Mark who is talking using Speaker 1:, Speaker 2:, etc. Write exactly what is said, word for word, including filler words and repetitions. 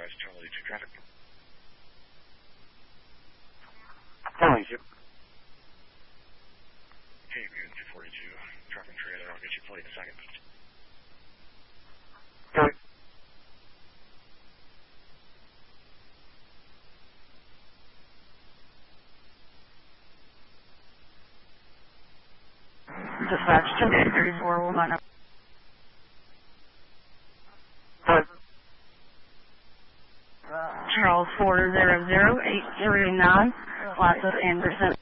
Speaker 1: advise Charlie two traffic.
Speaker 2: Charlie two.
Speaker 1: Okay, we're in two forty-two. Traffic trailer. I'll get you plate in a second.
Speaker 2: Okay.
Speaker 3: Dispatch two eight thirty-four, will line up.
Speaker 2: What?
Speaker 3: Charles four zero zero eight three nine, class of Anderson.